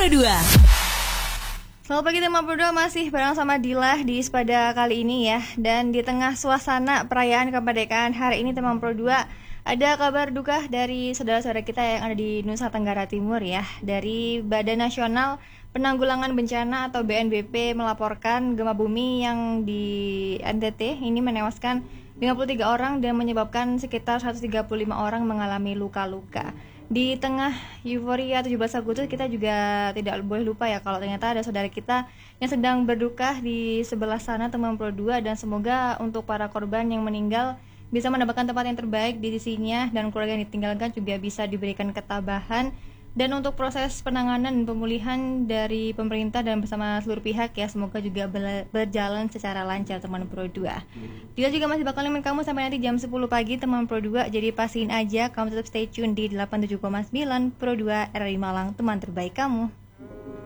Pro 2. Selamat pagi teman Pro 2, masih bareng sama Dila di Ispada kali ini ya. Dan di tengah suasana perayaan kemerdekaan hari ini teman Pro 2, ada kabar duka dari saudara-saudara kita yang ada di Nusa Tenggara Timur ya. Dari Badan Nasional Penanggulangan Bencana atau BNPB melaporkan gempa bumi yang di NTT ini menewaskan 53 orang dan menyebabkan sekitar 135 orang mengalami luka-luka. Di tengah euforia 17 Agustus kita juga tidak boleh lupa ya kalau ternyata ada saudara kita yang sedang berduka di sebelah sana teman Pro 2, dan semoga untuk para korban yang meninggal bisa mendapatkan tempat yang terbaik di sisinya dan keluarga yang ditinggalkan juga bisa diberikan ketabahan. Dan untuk proses penanganan dan pemulihan dari pemerintah dan bersama seluruh pihak ya, semoga juga berjalan secara lancar teman Pro 2. Dia juga masih bakal nemenin kamu sampai nanti jam 10 pagi teman Pro 2. Jadi pastiin aja kamu tetap stay tune di 87,9 Pro 2 RRI Malang, teman terbaik kamu.